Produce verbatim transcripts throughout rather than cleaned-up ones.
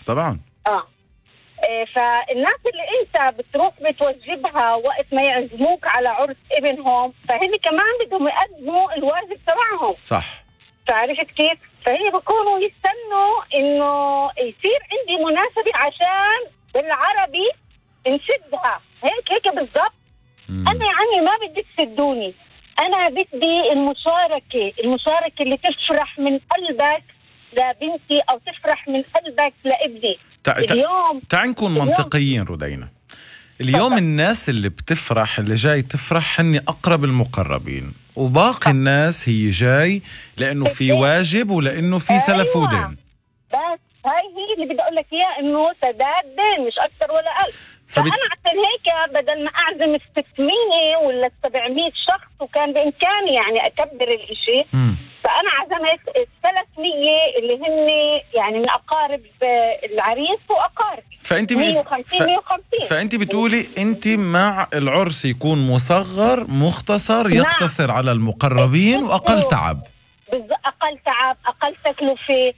طبعا. اه إيه، فالناس اللي انت بتروح بتوجبها وقت ما يعزموك على عرس ابنهم، فهن كمان بدهم يقدموا الواجب تبعهم. صح. فعرفت كيف؟ فهي بيكونوا يستنوا انه يصير عندي مناسبة عشان بالعربي نشدها هيك هيك بالضبط. انا يعني ما بدي تسدوني، انا بدي المشاركة، المشاركة اللي تفرح من قلبك لبنتي او تفرح من قلبك لابني. تع... اليوم تعال نكون منطقيين رودينا. اليوم طبعا. الناس اللي بتفرح اللي جاي تفرح هني اقرب المقربين، وباقي طبعا. الناس هي جاي لانه في واجب ولانه في سلف ودين. أيوة. بس هاي هي اللي بدي اقول لك اياها، انه سداد دين مش اكثر ولا اقل. فبت... فانا عشان هيك بدل ما اعزم ستمية ولا سبعمية شخص وكان بامكاني يعني اكبر الاشي، م. فانا عزمت ثلاثمية اللي هن يعني من اقارب العريس واقارب. فانت مية وخمسين مية وخمسين. فانت بتقولي انت مع العرس يكون مصغر مختصر يقتصر نعم. على المقربين واقل تعب. اقل تعب، اقل تكلفه.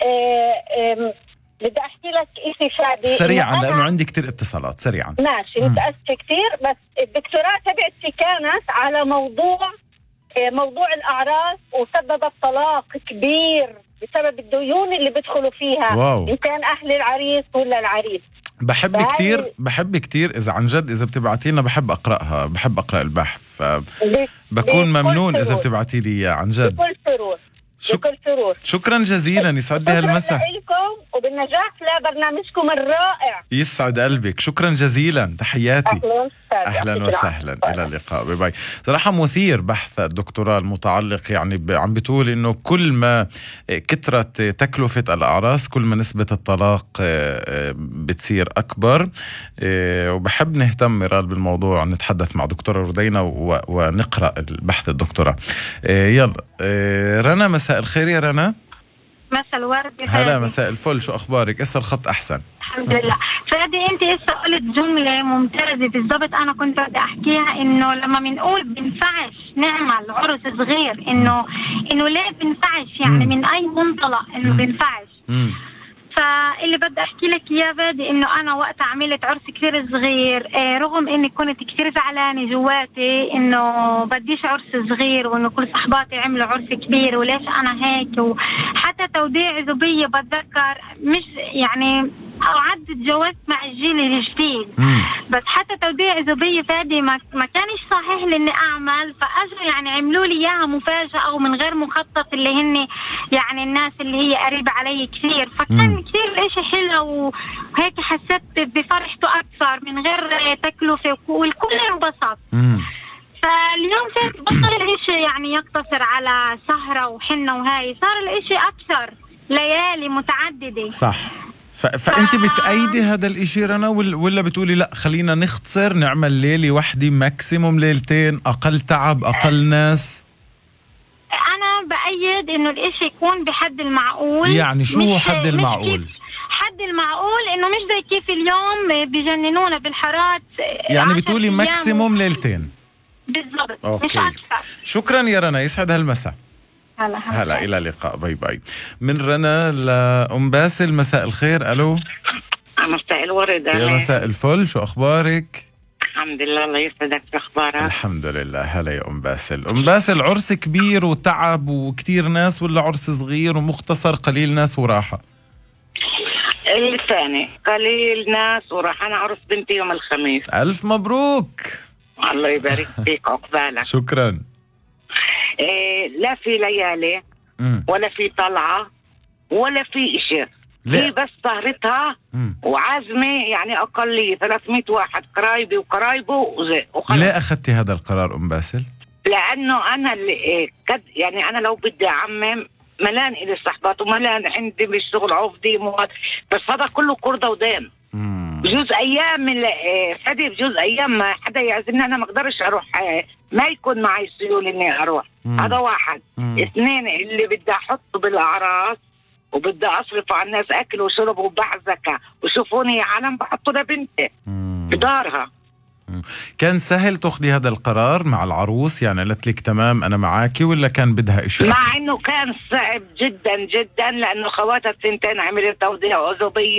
بدي احكي لك شيء فادي سريعا لانه عندي كتير اتصالات. سريعا ماشي. متاسفه كتير، بس الدكتوراه تبعتي كانت على موضوع موضوع الاعراس، وسببت طلاق كبير بسبب الديون اللي بيدخلوا فيها. واو. ان كان اهل العريس ولا العريس. بحب فهي... كتير بحب كتير اذا عن جد اذا بتبعتي لنا بحب اقراها، بحب اقرا البحث، فبكون ممنون اذا بتبعتي لي اياه عن جد بكل سرور. شك... بكل سرور. شكرا جزيلا، يسعد لي هالمساء. شكرا لكم وبالنجاح لبرنامجكم الرائع. يسعد قلبك، شكرا جزيلا، تحياتي. اهلا, أهلاً وسهلا. الى اللقاء، باي باي. صراحه مثير بحث الدكتوراه المتعلق، يعني ب... عم بتقول انه كل ما كثرت تكلفه الاعراس كل ما نسبه الطلاق بتصير اكبر، وبحب نهتم مرال بالموضوع، نتحدث مع دكتوره رودينا و... ونقرا البحث الدكتوراه. يلا رنا، مساء الخير يا رنا. مساء الورد. هلا مساء الفل، شو اخبارك؟ اسا الخط احسن الحمد لله. فادي انت هسه قلت جمله ممتازه بالضبط، انا كنت بدي احكيها، انه لما بنقول بنفعش نعمل عرس صغير، انه انه ليه بنفعش، يعني من اي منطلق انه بنفعش. فاللي بدي احكي لك اياه فادي، انه انا وقت عملت عرس كثير صغير، آه رغم اني كنت كثير زعلانه جواتي انه بديش عرس صغير، وانه كل صحباتي عملوا عرس كبير وليش انا هيك، وحتى توديع زبيه بتذكر مش يعني قعدت تجوزت مع الجيل الجديد، بس حتى توديع زبيه فادي ما ما كانش صحيح لي اني اعمل، فاجوا يعني عملوا لي اياها مفاجاه ومن غير مخطط، اللي هن يعني الناس اللي هي قريبه علي كثير، فكان كثير اشي حلو، وهيك حسيت بفرحته اكثر من غير تكلفه، والكل انبسط. فاليوم صار بطل الاشي يعني يقتصر على سهره وحنه، وهاي صار الاشي اكثر ليالي متعدده. صح. ف... فأنت بتأيدي هذا الإشي رنا، ولا بتقولي لا خلينا نختصر نعمل ليلة واحدة ماكسيموم ليلتين، أقل تعب أقل ناس؟ أنا بأيد إنه الإشي يكون بحد المعقول. يعني شو هو حد المعقول؟ حد المعقول إنه مش زي كيف اليوم بيجننونا بالحارات، يعني بتقولي ماكسيموم ليلتين بالضبط. أوكي. مش أكثر. شكرا يا رنا، يسعد هالمساء. هلا هلا، إلى اللقاء، باي باي. من رنا لأم باسل، مساء الخير. ألو. مساء الورد. يا مساء الفل، شو أخبارك؟ الحمد لله، الله يسعدك، شو أخبارك؟ الحمد لله. هلا يا أم باسل. أم باسل، عرس كبير وتعب وكتير ناس، ولا عرس صغير ومختصر قليل ناس وراحة؟ الثاني، قليل ناس وراحة. أنا عرس بنتي يوم الخميس. ألف مبروك. الله يبارك فيك عقبالك. شكرا. إيه، لا في ليالي مم. ولا في طلعة ولا في إشي، هي بس سهرتها وعازمة، يعني أقلية ثلاثمية واحد، قرايبي وقرايبه وزي وخلاص. ليه أخذتي هذا القرار أم باسل؟ لأنه أنا اللي إيه كد يعني أنا لو بدي أعمم ملان إلي صحبات وملان عندي بالشغل عفدي مواد، بس هذا كله قرضة ودين. بجوز ايام فدي بجوز ايام ما حدا يعزمني انا ما اقدرش اروح، ما يكون معي سيول اني اروح. هذا واحد. مم. اثنين، اللي بدي احطه بالاعراس وبدي اصرف على الناس اكل وشرب وبعزكه وشوفوني يا عالم بحطه لبنتي بدارها. كان سهل تاخذي هذا القرار مع العروس؟ يعني قالت لك تمام انا معاكي، ولا كان بدها اشي؟ مع انه كان صعب جدا جدا، لانه خواتها الثنتين عملت توديع عزوبيه